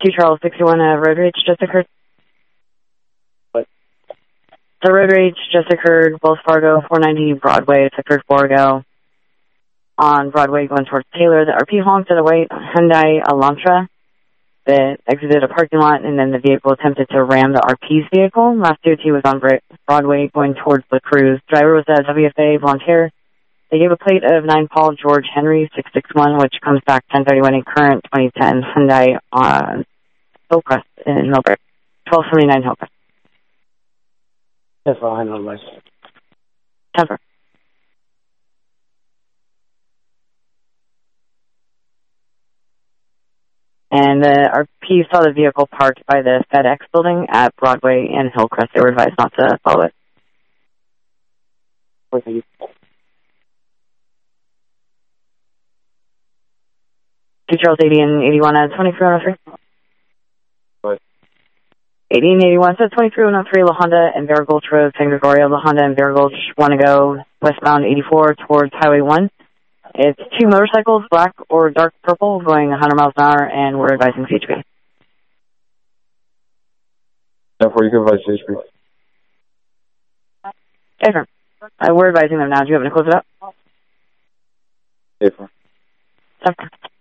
Charles 61, a road rage just occurred. What? The road rage just occurred, Wells Fargo, 490 Broadway. It's occurred 4 ago. On Broadway going towards Taylor, the RP honked at a white Hyundai Elantra that exited a parking lot, and then the vehicle attempted to ram the RP's vehicle. Last DOT was on Broadway going towards La Cruz. Driver was a WFA blonde hair. They gave a plate of 9 Paul George Henry 661, which comes back 1031 in current 2010 Hyundai on Hillcrest in Millbrae. 1279 Hillcrest. That's all I know, Liz. 10-4. And the RP saw the vehicle parked by the FedEx building at Broadway and Hillcrest. They were advised not to follow it. Okay. Charles 80 and 81 at 2303. What? 80 and 81 says 2303 La Honda and Bear Gulch Road, San Gregorio. La Honda and Bear Gulch want to go westbound 84 towards Highway 1. It's 2 motorcycles, black or dark purple, going 100 miles an hour, and we're advising CHP. Therefore, you can advise CHP. Okay, sir. We're advising them now. Do you have any close it up? Yes, sir. Okay.